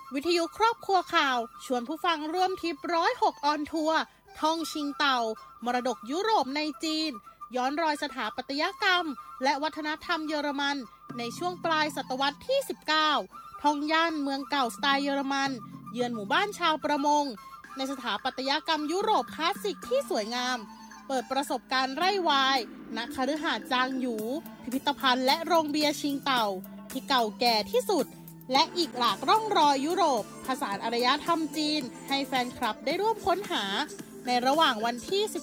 วิทยุครอบครัวข่าวชวนผู้ฟังร่วมทริป106ออนทัวร์ท่องชิงเต่ามรดกยุโรปในจีนย้อนรอยสถาปัตยกรรมและวัฒนธรรมเยอรมันในช่วงปลายศตวรรษที่19ท่องย่านเมืองเก่าสไตล์เยอรมันเยือนหมู่บ้านชาวประมงในสถาปัตยกรรมยุโรปคลาสสิกที่สวยงามเปิดประสบการณ์ไร่วายณคฤหาสน์จางหยูพิพิธภัณฑ์และโรงเบียร์ชิงเต่าที่เก่าแก่ที่สุดและอีกหลากร่องรอยยุโรปผสานอารยธรรมจีนให้แฟนคลับได้ร่วมค้นหาในระหว่างวันที่